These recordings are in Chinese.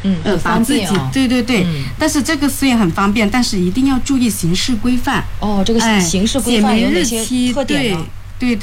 把自己对，但是这个虽然很方便，但是一定要注意形式规范。 这个形式规范有哪些特点呢？ 对，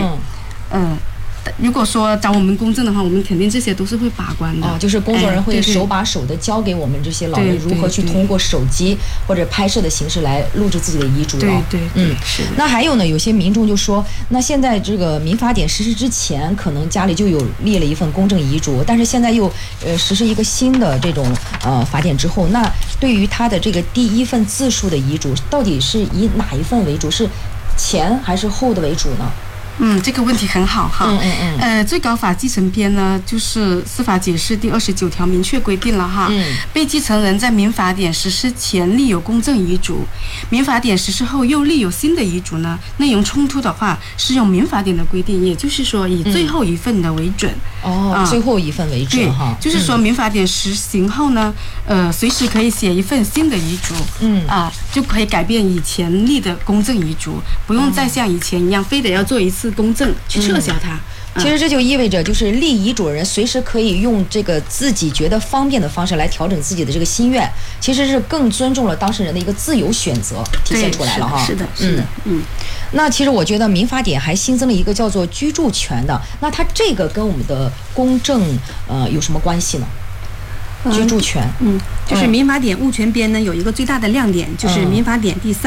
如果说找我们公证的话，我们肯定这些都是会把关的。 就是工作人员会手把手的教给我们这些老人如何去通过手机或者拍摄的形式来录制自己的遗嘱。 对，是。 那还有呢，有些民众就说，那现在这个民法典实施之前，可能家里就有列了一份公证遗嘱，但是现在又实施一个新的这种法典之后，那对于他的这个第一份自述的遗嘱，到底是以哪一份为主？是前还是后的为主呢？ 这个问题很好哈。最高法继承编呢，就是司法解释第29条明确规定了哈。被继承人在民法典实施前立有公证遗嘱，民法典实施后又立有新的遗嘱呢，内容冲突的话，适用民法典的规定，也就是说以最后一份的为准。 最后一份为准哈。 就是说民法典实行后呢，随时可以写一份新的遗嘱。就可以改变以前立的公证遗嘱，不用再像以前一样，非得要做一次公证去撤销它。 其实这就意味着，就是立遗嘱人随时可以用这个自己觉得方便的方式来调整自己的这个心愿，其实是更尊重了当事人的一个自由选择，体现出来了哈。 是的。 那其实我觉得民法典还新增了一个叫做居住权的，那它这个跟我们的公证有什么关系呢？居住权， 就是民法典物权编呢有一个最大的亮点，就是民法典第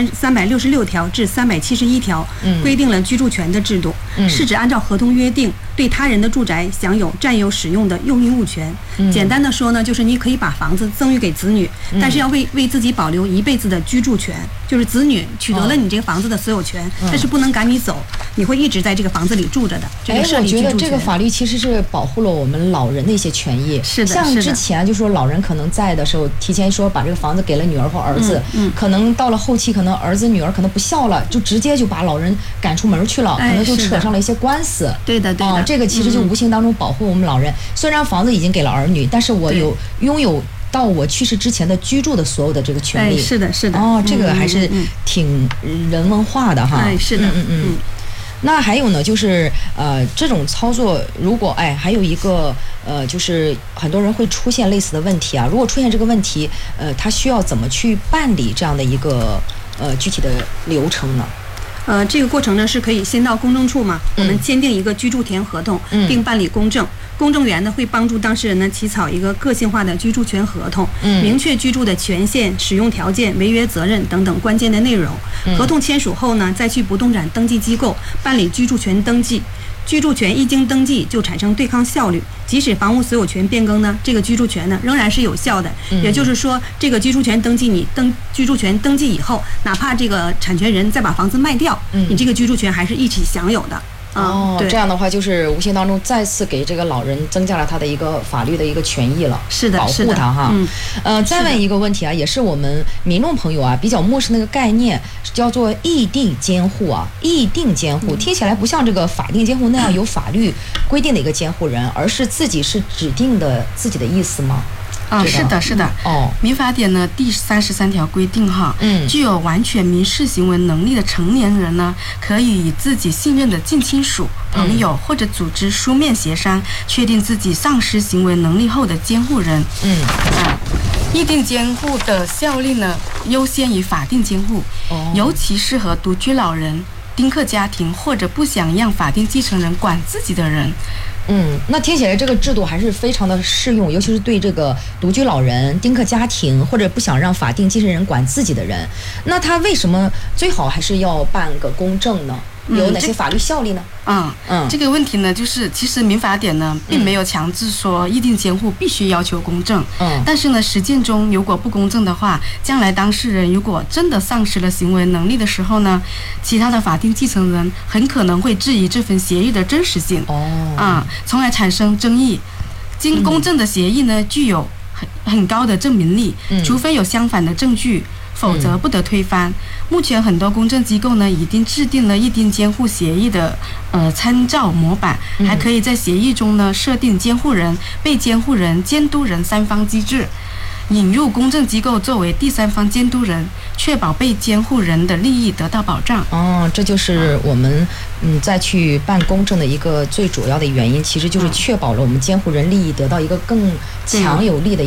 366条至371条规定了居住权的制度，是指按照合同约定对他人的住宅享有占有使用的用益物权。简单的说呢，就是你可以把房子赠予给子女，但是要为自己保留一辈子的居住权，就是子女取得了你这个房子的所有权，但是不能赶你走，你会一直在这个房子里住着的。 我觉得这个法律其实是保护了我们老人的一些权益。 是的， 像之前就说老人可能在的时候，提前说把这个房子给了女儿或儿子，可能到了后期，可能儿子女儿可能不孝了，就直接就把老人赶出门去了，可能就扯上了一些官司。 对的。 这个其实就无形当中保护我们老人。虽然房子已经给了儿女，但是我拥有到我去世之前的居住的所有的这个权利。 是的。 这个还是挺人文化的哈。 是的。 那还有呢，就是这种操作，如果还有一个就是很多人会出现类似的问题啊。如果出现这个问题，他需要怎么去办理这样的一个具体的流程呢？ 这个过程呢是可以先到公证处嘛，我们签订一个居住田合同，并办理公证。公证员呢会帮助当事人呢起草一个个性化的居住权合同，明确居住的权限、使用条件、违约责任等等关键的内容。合同签署后呢，再去不动产登记机构办理居住权登记。居住权一经登记就产生对抗效率，即使房屋所有权变更呢，这个居住权呢仍然是有效的。也就是说，这个居住权登记居住权登记以后，哪怕这个产权人再把房子卖掉，你这个居住权还是一起享有的。 这样的话就是无形当中再次给这个老人增加了他的一个法律的一个权益了。 是的， 保护他哈。再问一个问题啊，也是我们民众朋友啊比较陌生的一个概念，叫做议定监护啊。议定监护听起来不像这个法定监护那样有法律规定的一个监护人，而是自己是指定的自己的意思吗？ 是的。民法典呢第33条规定哈，具有完全民事行为能力的成年人呢，可以与自己信任的近亲属、朋友或者组织书面协商，确定自己丧失行为能力后的监护人。议定监护的效力呢，优先于法定监护，尤其适合独居老人、丁克家庭或者不想让法定继承人管自己的人。 那听起来这个制度还是非常的适用，尤其是对这个独居老人、丁克家庭或者不想让法定继承人管自己的人。那他为什么最好还是要办个公证呢？有哪些法律效力呢？ 这个问题呢，就是其实民法典呢并没有强制说议定监护必须要求公证，但是呢实践中如果不公证的话，将来当事人如果真的丧失了行为能力的时候呢，其他的法定继承人很可能会质疑这份协议的真实性，从而产生争议。经公证的协议呢具有很高的证明力，除非有相反的证据，否则不得推翻。目前很多公证机构呢已经制定了议定监护协议的参照模板，还可以在协议中呢设定监护人、被监护人、监督人三方机制，引入公证机构作为第三方监督人，确保被监护人的利益得到保障。 这就是我们再去办公证的一个最主要的原因，其实就是确保了我们监护人利益得到一个更强有力的